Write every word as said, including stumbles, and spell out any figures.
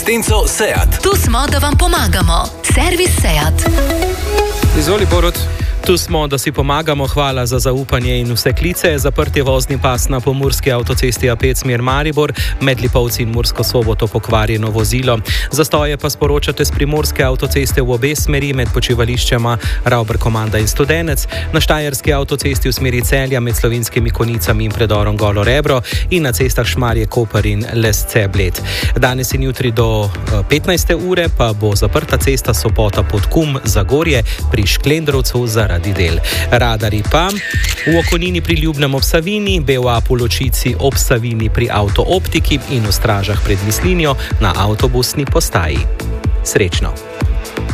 Stenco Seat. Tu smo, da vam pomagamo. Servis Seat. Izvoli, Borut. Tu smo, da si pomagamo. Hvala za zaupanje in vse klice. Zaprt je vozni pas na pomurski avtocesti A pet smer Maribor, med Lipovci in Mursko Soboto pokvarjeno vozilo. Zastoje pa sporočate s primorske avtoceste v obe smeri med počivališčema Ravber Komanda in Studenec, na štajerski avtocesti v smeri Celja med Slovenskimi Konicami in predorom Golo Rebro in na cestah Šmarje Koper in Lesce Bled. Danes in jutri do petnajste ure pa bo zaprta cesta Sopota pod Kum Zagorje pri Šklendrovcu zaradi del. Radari pa v Okonini pri Ljubnem ob Savini, B V A po Ločici ob Savini pri Avtooptiki in v Stražah pred Mislinjo na avtobusni postaji. Srečno!